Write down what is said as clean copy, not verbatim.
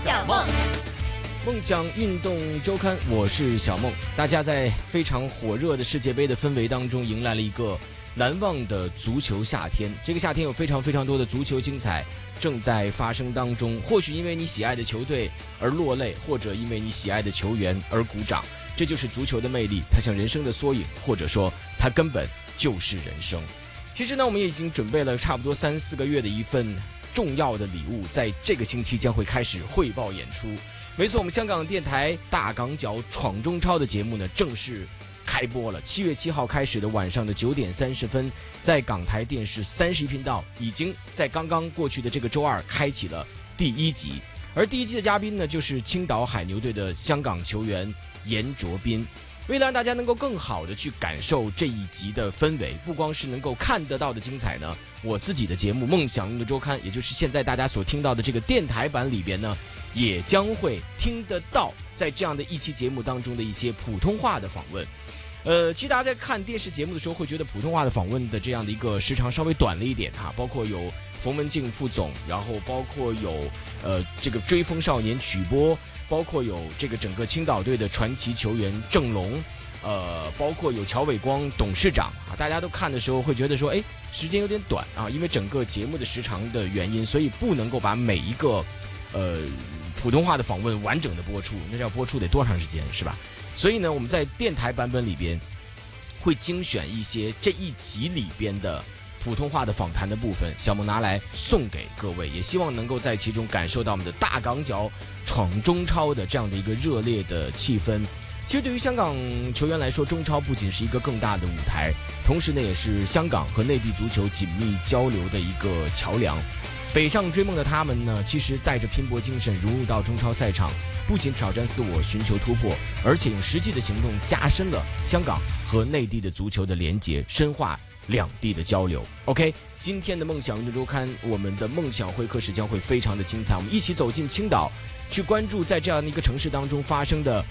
小梦。梦想运动周刊，我是小梦。大家在非常火热的世界杯的氛围当中，迎来了一个难忘的足球夏天。这个夏天有非常多的足球精彩正在发生当中。或许因为你喜爱的球队而落泪，或者因为你喜爱的球员而鼓掌。这就是足球的魅力，它像人生的缩影，或者说它根本就是人生。其实呢，我们也已经准备了差不多3-4个月的一份重要的礼物，在这个星期将会开始汇报演出。没错，我们香港电台大港脚闯中超的节目呢正式开播了。7月7号开始的晚上的9点30分，在港台电视31频道已经在刚刚过去的这个周二开启了第1集。而第1集的嘉宾呢，就是青岛海牛队的香港球员严卓斌。为了让大家能够更好的去感受这一集的氛围，不光是能够看得到的精彩呢，我自己的节目《梦想运动周刊》，也就是现在大家所听到的这个电台版里边呢，也将会听得到在这样的一期节目当中的一些普通话的访问。其实大家在看电视节目的时候会觉得普通话的访问的这样的一个时长稍微短了一点哈，包括有冯文静副总，然后包括有这个追风少年曲波，包括有这个整个青岛队的传奇球员郑龙，包括有乔伟光董事长啊，大家都看的时候会觉得说，哎，时间有点短啊，因为整个节目的时长的原因，所以不能够把每一个普通话的访问完整的播出，那要播出得多长时间是吧？所以呢，我们在电台版本里边会精选一些这一集里边的普通话的访谈的部分，小梦拿来送给各位，也希望能够在其中感受到我们的大港脚闯中超的这样的一个热烈的气氛。其实对于香港球员来说，中超不仅是一个更大的舞台，同时呢也是香港和内地足球紧密交流的一个桥梁。北上追梦的他们呢，其实带着拼搏精神融入到中超赛场，不仅挑战自我寻求突破，而且用实际的行动加深了香港和内地的足球的连结，深化两地的交流。 OK， 今天的梦想运动周刊，我们的梦想会客室将会非常的精彩，我们一起走进青岛，去关注在这样的一个城市当中发生的